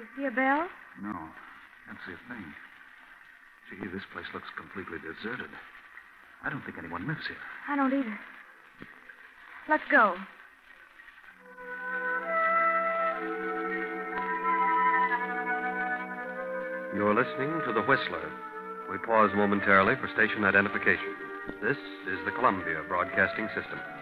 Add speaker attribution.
Speaker 1: See a bell?
Speaker 2: No. Can't see a thing. Gee, this place looks completely deserted. I don't think anyone lives here.
Speaker 1: I don't either. Let's go.
Speaker 3: You're listening to The Whistler. We pause momentarily for station identification. This is the Columbia Broadcasting System.